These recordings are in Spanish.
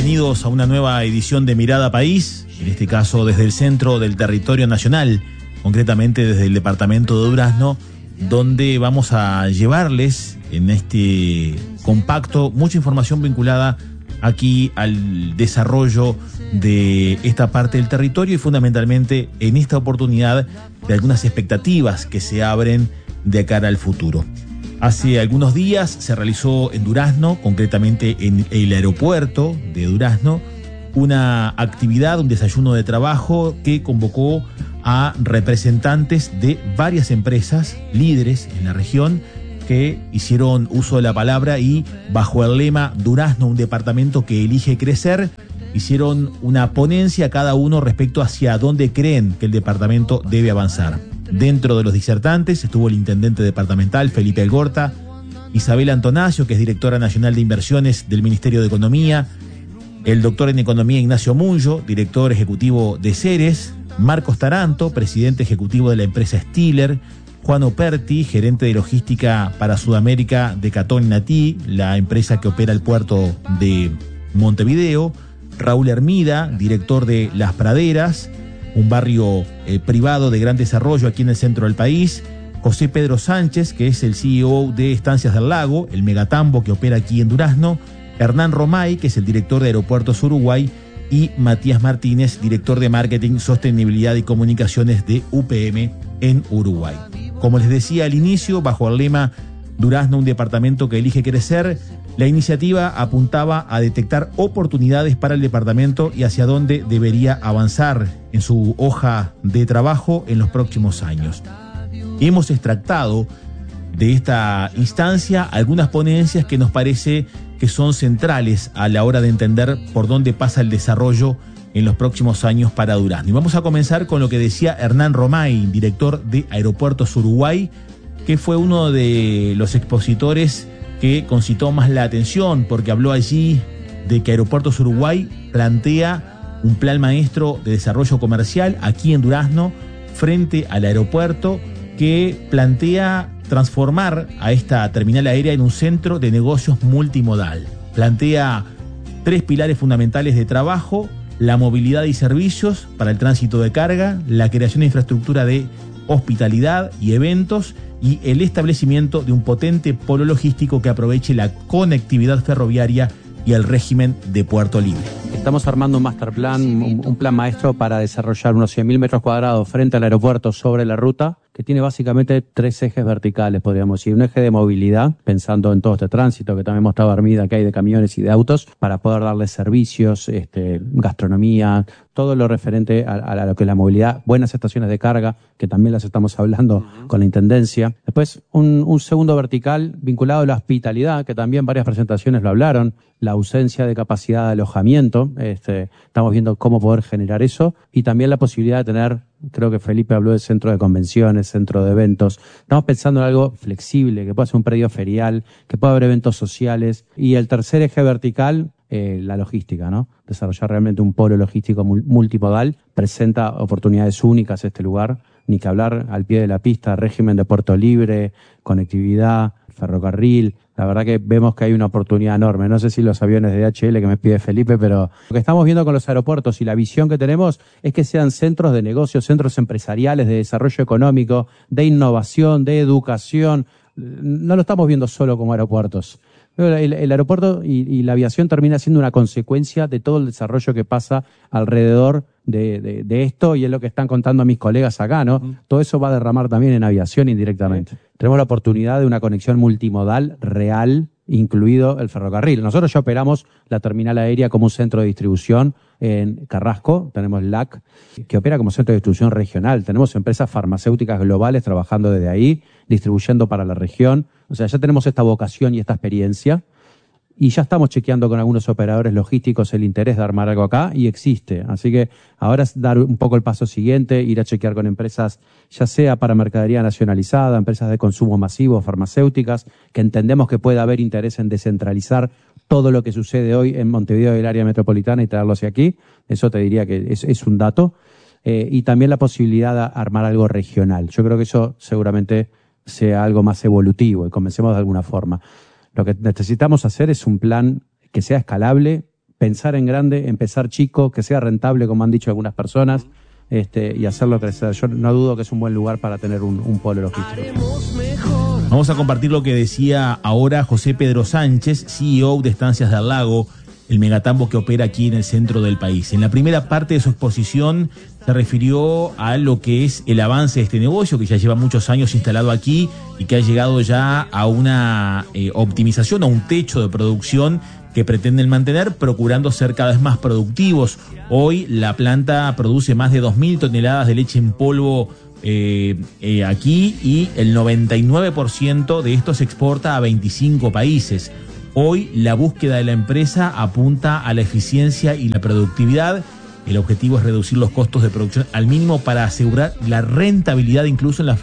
bienvenidos a una nueva edición de Mirada País, en este caso desde el centro del territorio nacional, concretamente desde el departamento de Durazno, donde vamos a llevarles en este compacto mucha información vinculada aquí al desarrollo de esta parte del territorio y fundamentalmente en esta oportunidad de algunas expectativas que se abren de cara al futuro. Hace algunos días se realizó en Durazno, concretamente en el aeropuerto de Durazno, una actividad, un desayuno de trabajo que convocó a representantes de varias empresas líderes en la región que hicieron uso de la palabra y bajo el lema Durazno, un departamento que elige crecer, hicieron una ponencia cada uno respecto hacia dónde creen que el departamento debe avanzar. Dentro de los disertantes estuvo el intendente departamental Felipe Algorta, Isabel Antonaccio, que es directora nacional de inversiones del Ministerio de Economía, el doctor en Economía Ignacio Munyo, director ejecutivo de Ceres, Marcos Taranto, presidente ejecutivo de la empresa Stiller, Juan Operti, gerente de logística para Sudamérica de Catón Natí, la empresa que opera el puerto de Montevideo, Raúl Hermida, director de Las Praderas, un barrio privado de gran desarrollo aquí en el centro del país, José Pedro Sánchez, que es el CEO de Estancias del Lago, el megatambo que opera aquí en Durazno, Hernán Romay, que es el director de Aeropuertos Uruguay, y Matías Martínez, director de Marketing, Sostenibilidad y Comunicaciones de UPM en Uruguay. Como les decía al inicio, bajo el lema Durazno, un departamento que elige crecer, la iniciativa apuntaba a detectar oportunidades para el departamento y hacia dónde debería avanzar en su hoja de trabajo en los próximos años. Hemos extractado de esta instancia algunas ponencias que nos parece que son centrales a la hora de entender por dónde pasa el desarrollo en los próximos años para Durazno. Y vamos a comenzar con lo que decía Hernán Romay, director de Aeropuertos Uruguay, que fue uno de los expositores que concitó más la atención, porque habló allí de que Aeropuertos Uruguay plantea un plan maestro de desarrollo comercial aquí en Durazno frente al aeropuerto, que plantea transformar a esta terminal aérea en un centro de negocios multimodal. Plantea 3 pilares fundamentales de trabajo: la movilidad y servicios para el tránsito de carga, la creación de infraestructura de hospitalidad y eventos y el establecimiento de un potente polo logístico que aproveche la conectividad ferroviaria y el régimen de puerto libre. Estamos armando un master plan, un plan maestro para desarrollar unos 100.000 metros cuadrados frente al aeropuerto sobre la ruta, que tiene básicamente 3 ejes verticales, podríamos decir. Un eje de movilidad, pensando en todo este tránsito que también mostraba Armida, que hay de camiones y de autos, para poder darles servicios, gastronomía, todo lo referente a lo que es la movilidad, buenas estaciones de carga, que también las estamos hablando con la Intendencia. Después, un segundo vertical vinculado a la hospitalidad, que también varias presentaciones lo hablaron, la ausencia de capacidad de alojamiento, estamos viendo cómo poder generar eso, y también la posibilidad de tener, creo que Felipe habló de centro de convenciones, centro de eventos. Estamos pensando en algo flexible, que pueda ser un predio ferial, que pueda haber eventos sociales. Y el tercer eje vertical, la logística, ¿no? Desarrollar realmente un polo logístico multimodal. Presenta oportunidades únicas este lugar, ni que hablar al pie de la pista, régimen de puerto libre, conectividad, ferrocarril. La verdad que vemos que hay una oportunidad enorme. No sé si los aviones de DHL que me pide Felipe, pero lo que estamos viendo con los aeropuertos y la visión que tenemos es que sean centros de negocios, centros empresariales, de desarrollo económico, de innovación, de educación. No lo estamos viendo solo como aeropuertos. El aeropuerto y la aviación termina siendo una consecuencia de todo el desarrollo que pasa alrededor de esto, y es lo que están contando mis colegas acá, ¿no? Todo eso va a derramar también en aviación indirectamente. Tenemos la oportunidad de una conexión multimodal real, incluido el ferrocarril. Nosotros ya operamos la terminal aérea como un centro de distribución en Carrasco, tenemos LAC, que opera como centro de distribución regional. Tenemos empresas farmacéuticas globales trabajando desde ahí, distribuyendo para la región. O sea, ya tenemos esta vocación y esta experiencia. Y ya estamos chequeando con algunos operadores logísticos el interés de armar algo acá, y existe. Así que ahora es dar un poco el paso siguiente, ir a chequear con empresas, ya sea para mercadería nacionalizada, empresas de consumo masivo, farmacéuticas, que entendemos que puede haber interés en descentralizar todo lo que sucede hoy en Montevideo y el área metropolitana y traerlo hacia aquí. Eso te diría que es un dato. Y también la posibilidad de armar algo regional. Yo creo que eso seguramente sea algo más evolutivo y comencemos de alguna forma. Lo que necesitamos hacer es un plan que sea escalable, pensar en grande, empezar chico, que sea rentable, como han dicho algunas personas, y hacerlo crecer. Yo no dudo que es un buen lugar para tener un polo logístico. Vamos a compartir lo que decía ahora José Pedro Sánchez, CEO de Estancias del Lago, el megatambo que opera aquí en el centro del país. En la primera parte de su exposición se refirió a lo que es el avance de este negocio, que ya lleva muchos años instalado aquí y que ha llegado ya a una optimización, a un techo de producción que pretenden mantener, procurando ser cada vez más productivos. Hoy la planta produce más de 2.000 toneladas de leche en polvo aquí, y el 99% de esto se exporta a 25 países. Hoy la búsqueda de la empresa apunta a la eficiencia y la productividad. El objetivo es reducir los costos de producción al mínimo para asegurar la rentabilidad incluso en las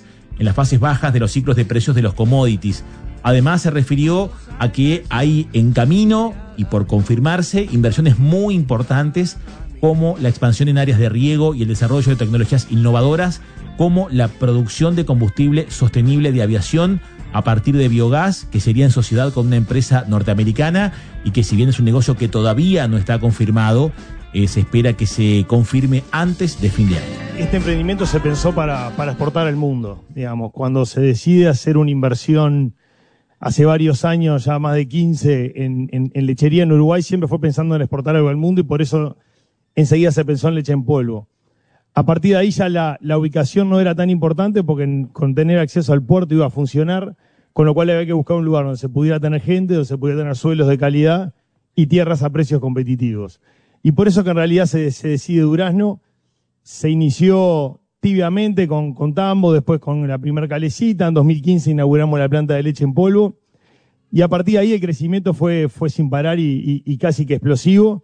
fases bajas de los ciclos de precios de los commodities. Además se refirió a que hay en camino y por confirmarse inversiones muy importantes como la expansión en áreas de riego y el desarrollo de tecnologías innovadoras, como la producción de combustible sostenible de aviación a partir de biogás, que sería en sociedad con una empresa norteamericana, y que si bien es un negocio que todavía no está confirmado, se espera que se confirme antes de fin de año. Este emprendimiento se pensó para exportar al mundo, digamos. Cuando se decide hacer una inversión hace varios años, ya más de 15, en lechería en Uruguay, siempre fue pensando en exportar algo al mundo, y por eso enseguida se pensó en leche en polvo. A partir de ahí ya la ubicación no era tan importante, porque con tener acceso al puerto iba a funcionar, con lo cual había que buscar un lugar donde se pudiera tener gente, donde se pudiera tener suelos de calidad y tierras a precios competitivos. Y por eso que en realidad se decide Durazno. Se inició tibiamente con tambo, después con la primera calecita. En 2015 inauguramos la planta de leche en polvo, y a partir de ahí el crecimiento fue sin parar y casi que explosivo.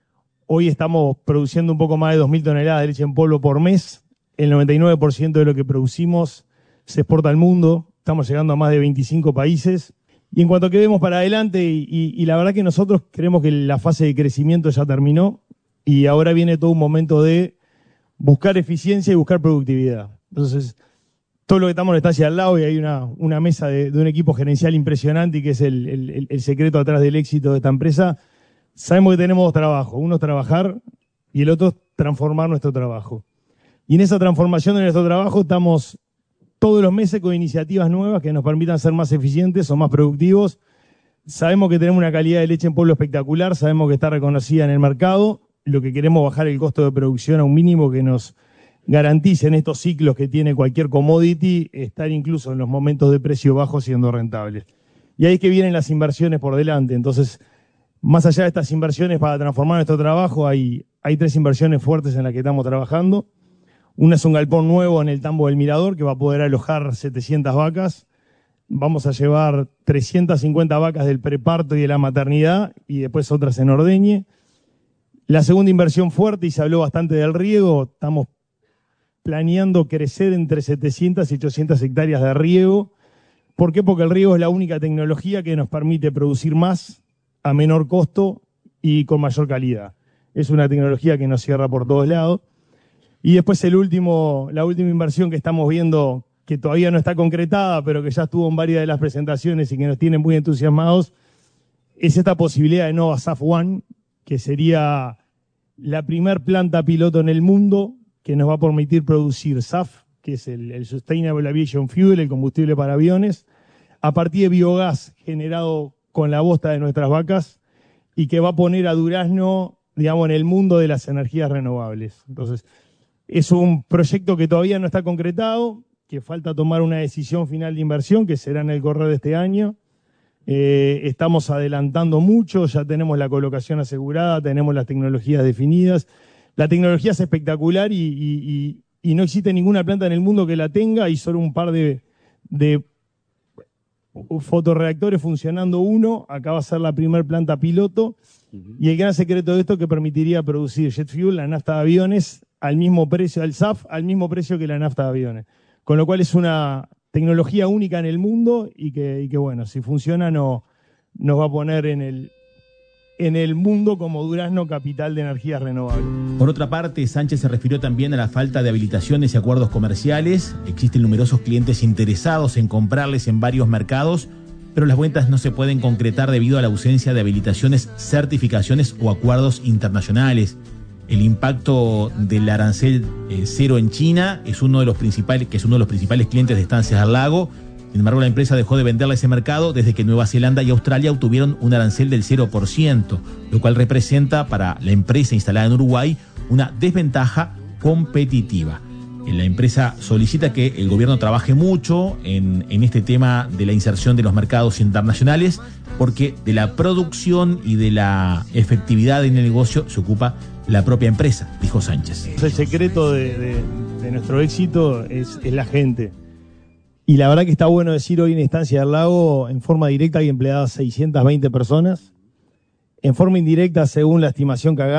Hoy estamos produciendo un poco más de 2.000 toneladas de leche en polvo por mes. El 99% de lo que producimos se exporta al mundo. Estamos llegando a más de 25 países. Y en cuanto a que vemos para adelante, y la verdad que nosotros creemos que la fase de crecimiento ya terminó, y ahora viene todo un momento de buscar eficiencia y buscar productividad. Entonces, todo lo que estamos está hacia al lado, y hay una mesa de un equipo gerencial impresionante, y que es el secreto atrás del éxito de esta empresa. Sabemos que tenemos dos trabajos: uno es trabajar y el otro es transformar nuestro trabajo. Y en esa transformación de nuestro trabajo estamos todos los meses con iniciativas nuevas que nos permitan ser más eficientes o más productivos. Sabemos que tenemos una calidad de leche en polvo espectacular, sabemos que está reconocida en el mercado. Lo que queremos es bajar el costo de producción a un mínimo que nos garantice en estos ciclos que tiene cualquier commodity estar incluso en los momentos de precio bajo siendo rentables. Y ahí es que vienen las inversiones por delante. Entonces, más allá de estas inversiones para transformar nuestro trabajo, hay 3 inversiones fuertes en las que estamos trabajando. Una es un galpón nuevo en el tambo del Mirador, que va a poder alojar 700 vacas. Vamos a llevar 350 vacas del preparto y de la maternidad, y después otras en ordeñe. La segunda inversión fuerte, y se habló bastante del riego, estamos planeando crecer entre 700 y 800 hectáreas de riego. ¿Por qué? Porque el riego es la única tecnología que nos permite producir más a menor costo y con mayor calidad. Es una tecnología que nos cierra por todos lados. Y después la última inversión que estamos viendo, que todavía no está concretada, pero que ya estuvo en varias de las presentaciones y que nos tiene muy entusiasmados, es esta posibilidad de Nova SAF One, que sería la primer planta piloto en el mundo que nos va a permitir producir SAF, que es el Sustainable Aviation Fuel, el combustible para aviones, a partir de biogás generado con la bosta de nuestras vacas, y que va a poner a Durazno, digamos, en el mundo de las energías renovables. Entonces, es un proyecto que todavía no está concretado, que falta tomar una decisión final de inversión, que será en el correr de este año. Estamos adelantando mucho, ya tenemos la colocación asegurada, tenemos las tecnologías definidas. La tecnología es espectacular y no existe ninguna planta en el mundo que la tenga, y solo un par de fotorreactores funcionando uno. Acá va a ser la primer planta piloto, y el gran secreto de esto es que permitiría producir jet fuel, la nafta de aviones, al mismo precio, el SAF, al mismo precio que la nafta de aviones. Con lo cual es una tecnología única en el mundo, y que bueno, si funciona nos va a poner en el mundo como Durazno capital de energías renovables. Por otra parte, Sánchez se refirió también a la falta de habilitaciones y acuerdos comerciales. Existen numerosos clientes interesados en comprarles en varios mercados, pero las ventas no se pueden concretar debido a la ausencia de habilitaciones, certificaciones o acuerdos internacionales. El impacto del arancel cero en China es uno de los principales clientes de Estancias del Lago. Sin embargo, la empresa dejó de venderle a ese mercado desde que Nueva Zelanda y Australia obtuvieron un arancel del 0%, lo cual representa para la empresa instalada en Uruguay una desventaja competitiva. La empresa solicita que el gobierno trabaje mucho en este tema de la inserción de los mercados internacionales, porque de la producción y de la efectividad en el negocio se ocupa la propia empresa, dijo Sánchez. El secreto de nuestro éxito es la gente. Y la verdad que está bueno decir hoy en Estancia del Lago, en forma directa hay empleadas 620 personas. En forma indirecta, según la estimación que hagamos,